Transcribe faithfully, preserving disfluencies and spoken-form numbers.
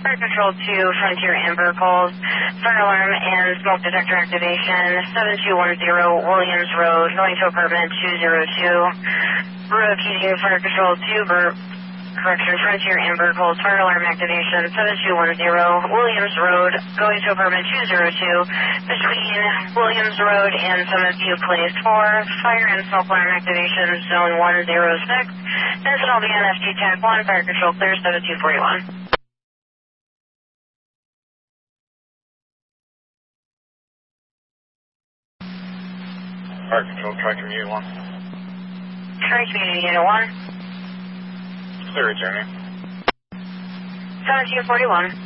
Fire Control two, Frontier Amber calls, fire alarm and smoke detector activation, seven two one zero Williams Road, going to apartment two zero two. Repeating Fire Control two, Bur correction, Frontier Amber calls, fire alarm activation, seven two one zero Williams Road, going to apartment two zero two, between Williams Road and Summit View Place four, fire and smoke alarm activation, zone one zero six, Vincent will be on F G TAC one, Fire Control clear, seven two four one. Fire Control, Tri-Com Unit one. Tri-Com Unit one. Clear returning. seven two four one.